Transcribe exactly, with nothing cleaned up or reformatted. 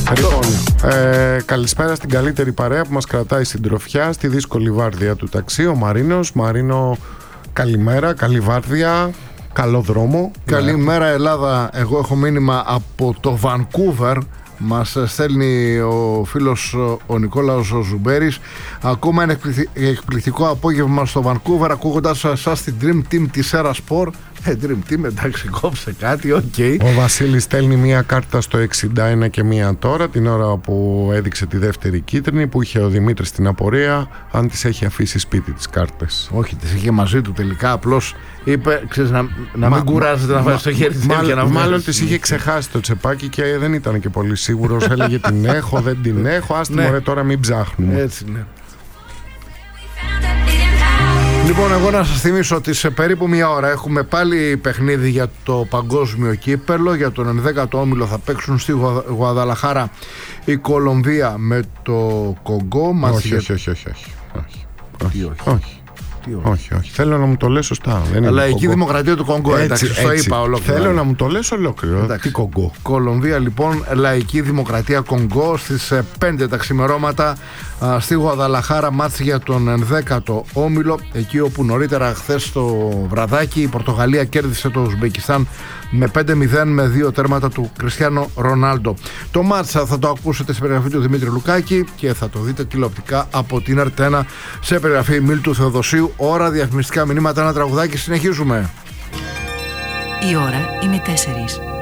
Λοιπόν, ε, καλησπέρα στην καλύτερη παρέα που μας κρατάει συντροφιά στη δύσκολη βάρδια του ταξί, ο Μαρίνος. Μαρίνο, καλημέρα, καλή βάρδια, καλό δρόμο. Καλημέρα Ελλάδα, εγώ έχω μήνυμα από το Βανκούβερ. Μας στέλνει ο φίλος ο Νικόλαος ο Ζουμπέρης. Ακόμα ένα εκπληκτικό απόγευμα στο Βανκούβερ, ακούγοντας εσάς στην Dream Team της Era Sport. Ε, Dream Team, εντάξει, κόψε κάτι, οκ. Okay. Ο Βασίλης στέλνει μία κάρτα στο εξήντα ένα και μία τώρα, την ώρα που έδειξε τη δεύτερη κίτρινη, που είχε ο Δημήτρης στην απορία, αν τις έχει αφήσει σπίτι τις κάρτες. Όχι, τις είχε μαζί του τελικά, απλώς είπε, ξέρεις, να, να μην κουράζεται να βάζει το χέρι της. Μάλλον, μάλλον τις είχε ξεχάσει το τσεπάκι και δεν ήταν και πολύ σίγουρος. Έλεγε την έχω, δεν την έχω, άστι ναι. Μωρέ, τώρα μην ψάχνουμε. Έτσι, ναι. Λοιπόν, εγώ να σας θυμίσω ότι σε περίπου μία ώρα έχουμε πάλι παιχνίδι για το παγκόσμιο κύπελο. Για τον ενδέκατο όμιλο θα παίξουν στη Γουαδαλαχάρα η Κολομβία με το Κονγκό. Όχι, όχι, όχι, όχι, όχι, όχι, όχι, όχι. Όχι, όχι. Θέλω να μου το λες σωστά. Λαϊκή Δημοκρατία του Κονγκό. Εντάξει, το είπα ολόκληρο. Θέλω να μου το λες ολόκληρο. Τι Κονγκό. Κολομβία, λοιπόν, Λαϊκή Δημοκρατία Κονγκό στις πέντε τα ξημερώματα στη Γουαδαλαχάρα, μάτς για τον ενδέκατο όμιλο. Εκεί όπου νωρίτερα χθες το βραδάκι η Πορτογαλία κέρδισε το Ουσμπεκιστάν με πέντε μηδέν με δύο τέρματα του Κριστιάνο Ρονάλντο. Το μάτς θα το ακούσετε σε περιγραφή του Δημήτρη Λουκάκη και θα το δείτε τηλεοπτικά από την Ερ ένα σε περιγραφή Μίλτου Θεοδοσίου. Ώρα, διαφημιστικά μηνύματα, ένα τραγουδάκι, συνεχίζουμε. Η ώρα είναι τέσσερις.